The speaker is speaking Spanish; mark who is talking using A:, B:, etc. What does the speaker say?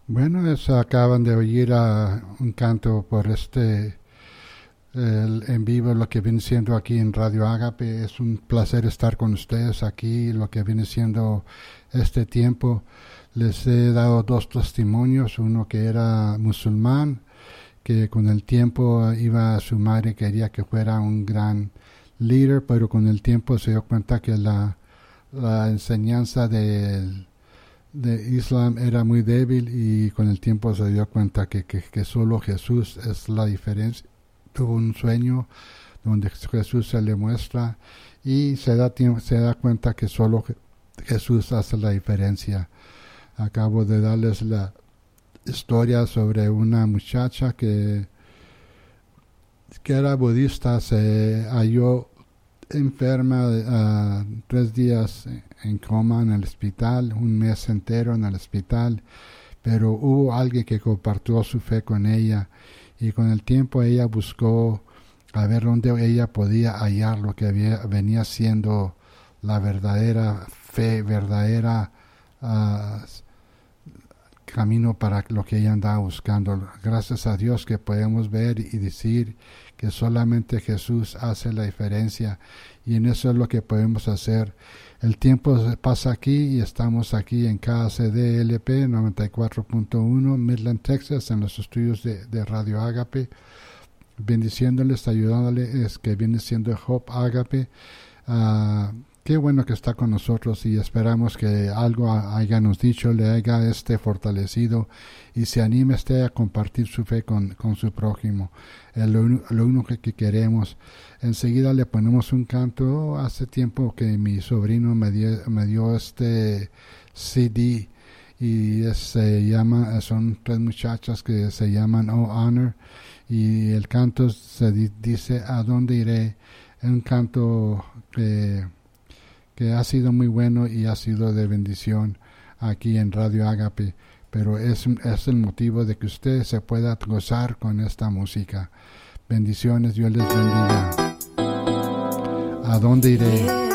A: Bueno, acaban de oír un canto por en vivo, lo que viene siendo aquí en Radio Ágape. Es un placer estar con ustedes aquí, lo que viene siendo este tiempo. Les he dado dos testimonios, uno que era musulmán, que con el tiempo su madre quería que fuera un gran líder, pero con el tiempo se dio cuenta que la enseñanza de Islam era muy débil y con el tiempo se dio cuenta que solo Jesús es la diferencia. Tuvo un sueño donde Jesús se le muestra y se da cuenta que solo Jesús hace la diferencia. Acabo de darles la historia sobre una muchacha que era budista, se halló enferma 3 días en coma en el hospital, un mes entero en el hospital, pero hubo alguien que compartió su fe con ella y con el tiempo ella buscó a ver dónde ella podía hallar lo que venía siendo la verdadera fe, verdadera uh, camino para lo que ella andaba buscando. Gracias a Dios que podemos ver y decir que solamente Jesús hace la diferencia y en eso es lo que podemos hacer. El tiempo pasa aquí y estamos aquí en KCDLP 94.1 Midland, Texas, en los estudios de Radio Ágape, bendiciéndoles, ayudándoles, que viene siendo Hope Ágape. Qué bueno que está con nosotros y esperamos que algo hayamos dicho, le haya fortalecido y se anime a compartir su fe con su prójimo. Es lo único que queremos. Enseguida le ponemos un canto. Hace tiempo que mi sobrino me dio este CD y son 3 muchachas que se llaman Oh Honor y el canto se dice ¿A dónde iré? Es un canto que ha sido muy bueno y ha sido de bendición aquí en Radio Ágape, pero es el motivo de que usted se pueda gozar con esta música. Bendiciones, Dios les bendiga. ¿A dónde iré?